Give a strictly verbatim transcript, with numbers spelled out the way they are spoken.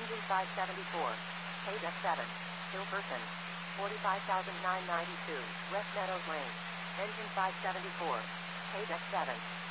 Engine five seventy-four. Page F seven. Hill person. forty-five thousand nine hundred ninety-two. West Meadows Lane. Engine five seventy-four. Page F seven.